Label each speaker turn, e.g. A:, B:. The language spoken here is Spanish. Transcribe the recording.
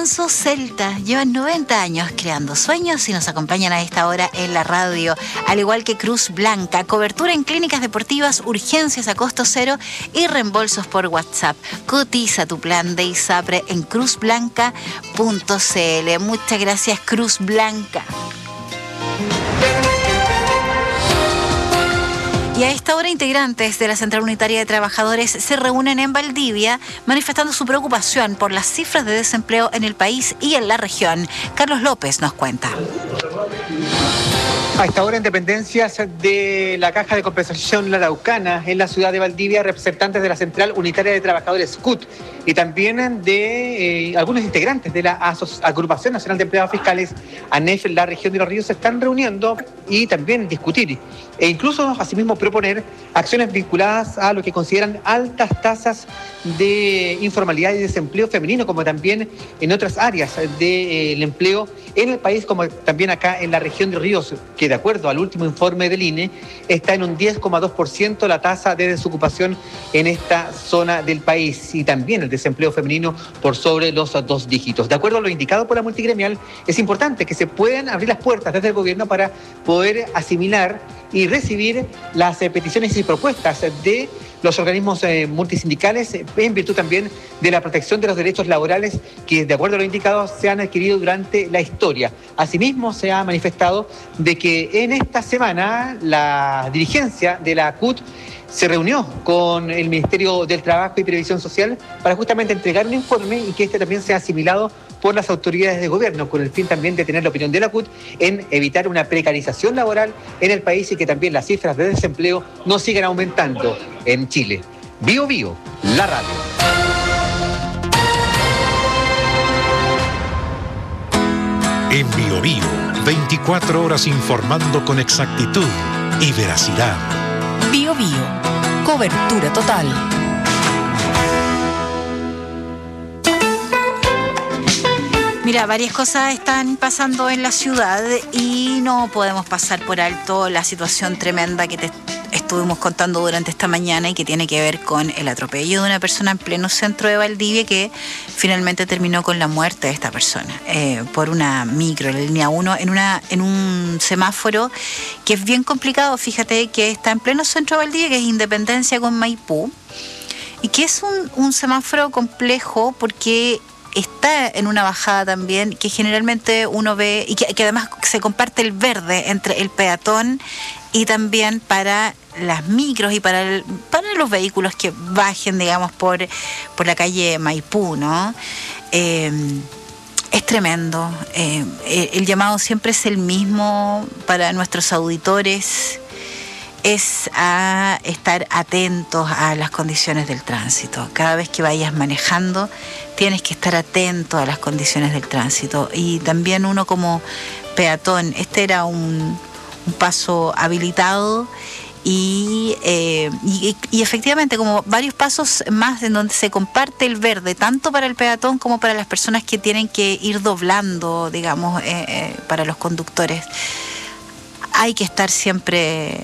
A: Alfonso Celta. Llevan 90 años creando sueños y nos acompañan a esta hora en la radio, al igual que Cruz Blanca. Cobertura en clínicas deportivas, urgencias a costo cero y reembolsos por WhatsApp. Cotiza tu plan de ISAPRE en cruzblanca.cl. Muchas gracias, Cruz Blanca. Y a esta hora, integrantes de la Central Unitaria de Trabajadores se reúnen en Valdivia manifestando su preocupación por las cifras de desempleo en el país y en la región. Carlos López nos cuenta.
B: A esta hora, en dependencias de la Caja de Compensación La Araucana, en la ciudad de Valdivia, representantes de la Central Unitaria de Trabajadores, CUT, y también de algunos integrantes de la Agrupación Nacional de Empleados Fiscales, ANEF, la región de Los Ríos, se están reuniendo y también discutir e incluso, asimismo, proponer acciones vinculadas a lo que consideran altas tasas de informalidad y desempleo femenino, como también en otras áreas del empleo en el país, como también acá en la región de Ríos, que de acuerdo al último informe del INE, está en un 10,2% la tasa de desocupación en esta zona del país, y también el desempleo femenino por sobre los 2 dígitos. De acuerdo a lo indicado por la multigremial, es importante que se puedan abrir las puertas desde el gobierno para poder asimilar y recibir las peticiones y propuestas de los organismos multisindicales en virtud también de la protección de los derechos laborales que, de acuerdo a lo indicado, se han adquirido durante la historia. Asimismo, se ha manifestado de que en esta semana la dirigencia de la CUT se reunió con el Ministerio del Trabajo y Previsión Social para justamente entregar un informe y que este también sea asimilado por las autoridades de gobierno, con el fin también de tener la opinión de la CUT en evitar una precarización laboral en el país y que también las cifras de desempleo no sigan aumentando en Chile. Bio Bio, la radio.
C: En Bio Bio, 24 horas informando con exactitud y veracidad.
D: Bio Bio, cobertura total.
A: Mira, varias cosas están pasando en la ciudad y no podemos pasar por alto la situación tremenda que te estuvimos contando durante esta mañana y que tiene que ver con el atropello de una persona en pleno centro de Valdivia que finalmente terminó con la muerte de esta persona por una micro, la línea 1, en un semáforo que es bien complicado. Fíjate que está en pleno centro de Valdivia, que es Independencia con Maipú, y que es un semáforo complejo porque está en una bajada también que generalmente uno ve y que además se comparte el verde entre el peatón y también para las micros y para los vehículos que bajen, digamos, por la calle Maipú, ¿no? Es tremendo. El llamado siempre es el mismo para nuestros auditores, es a estar atentos a las condiciones del tránsito. Cada vez que vayas manejando, tienes que estar atento a las condiciones del tránsito. Y también uno como peatón, este era un paso habilitado y efectivamente como varios pasos más en donde se comparte el verde, tanto para el peatón como para las personas que tienen que ir doblando, digamos, para los conductores. Hay que estar siempre